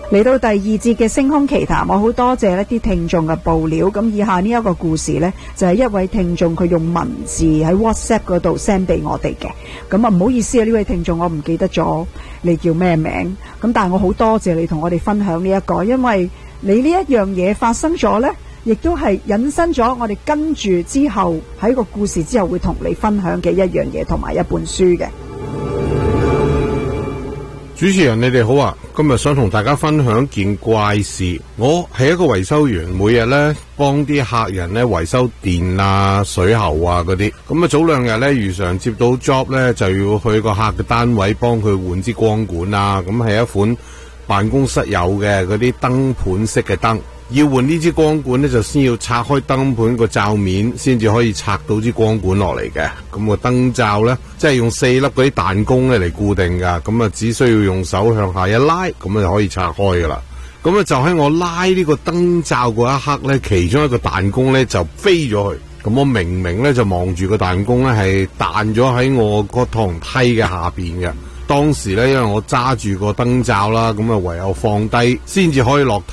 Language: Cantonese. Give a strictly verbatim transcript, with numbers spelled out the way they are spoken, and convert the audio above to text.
嚟到第二節嘅星空奇談，我好多謝一啲聽眾嘅報料。咁以下呢一個故事呢，就係一位聽眾佢用文字喺 WhatsApp 嗰度 send 俾我哋嘅。咁啊唔好意思啊，呢位聽眾我唔記得咗你叫咩名。咁但係我好多謝你同我哋分享呢一個，因為你呢一樣嘢發生咗呢，亦都係引申咗我哋跟住之後喺個故事之後會同你分享嘅一樣嘢同埋一本書嘅。 主持人你哋好啊，今日想同大家分享件怪事。我係一個維修員，每日呢幫啲客人呢維修電啊、水喉啊嗰啲。咁啊早兩日呢如常接到 job 呢，就要去個客嘅單位幫佢換支光管啊。咁係一款辦公室有嘅嗰啲燈盤式嘅燈。要換呢支光管呢，就先要拆開燈盤個罩面，先至可以拆到支光管落嚟嘅。咁個燈罩呢，即係用四粒嗰啲彈弓咧嚟固定噶。咁啊，只需要用手向下一拉，咁啊就可以拆開噶啦。咁啊，就喺我拉呢個燈罩嗰一刻呢，其中一個彈弓呢就飛咗去。咁我明明呢就望住個彈弓呢係彈咗喺我個堂梯嘅下邊嘅。當時呢，因為我揸住個燈罩啦，咁啊唯有放低先至可以落